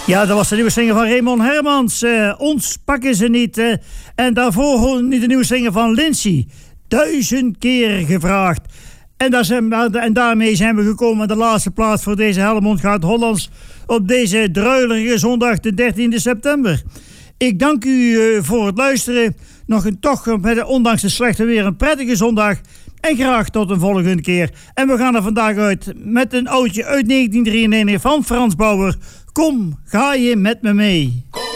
Ja, dat was de nieuwe single van Raymond Hermans. Ons pakken ze niet. En daarvoor hoorde niet de nieuwe single van Lindsay. 1000 keer gevraagd. En daarmee zijn we gekomen aan de laatste plaats voor deze Helmond Gaat Hollands op deze druilerige zondag de 13e september. Ik dank u voor het luisteren. Ondanks het slechte weer, een prettige zondag. En graag tot een volgende keer. En we gaan er vandaag uit met een oudje uit 1993 van Frans Bauer. Kom, ga je met me mee.